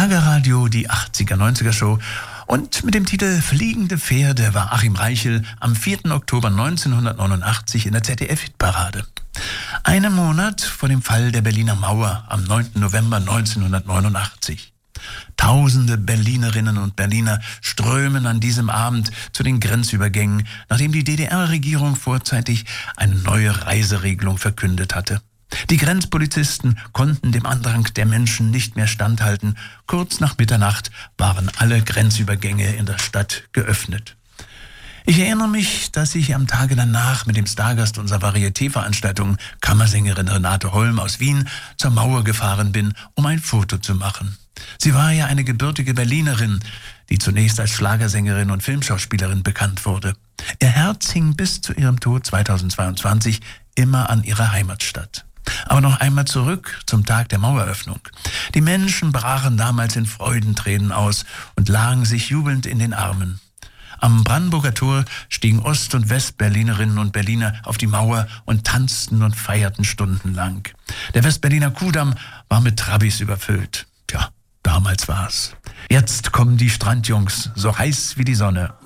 Schlagerradio, die 80er-90er Show. Und mit dem Titel Fliegende Pferde war Achim Reichel am 4. Oktober 1989 in der ZDF-Hitparade. Einen Monat vor dem Fall der Berliner Mauer am 9. November 1989. Tausende Berlinerinnen und Berliner strömen an diesem Abend zu den Grenzübergängen, nachdem die DDR-Regierung vorzeitig eine neue Reiseregelung verkündet hatte. Die Grenzpolizisten konnten dem Andrang der Menschen nicht mehr standhalten. Kurz nach Mitternacht waren alle Grenzübergänge in der Stadt geöffnet. Ich erinnere mich, dass ich am Tage danach mit dem Stargast unserer Varieté-Veranstaltung, Kammersängerin Renate Holm aus Wien, zur Mauer gefahren bin, um ein Foto zu machen. Sie war ja eine gebürtige Berlinerin, die zunächst als Schlagersängerin und Filmschauspielerin bekannt wurde. Ihr Herz hing bis zu ihrem Tod 2022 immer an ihrer Heimatstadt. Aber noch einmal zurück zum Tag der Maueröffnung. Die Menschen brachen damals in Freudentränen aus und lagen sich jubelnd in den Armen. Am Brandenburger Tor stiegen Ost- und Westberlinerinnen und Berliner auf die Mauer und tanzten und feierten stundenlang. Der Westberliner Kuhdamm war mit Trabis überfüllt. Tja, damals war's. Jetzt kommen die Strandjungs, so heiß wie die Sonne.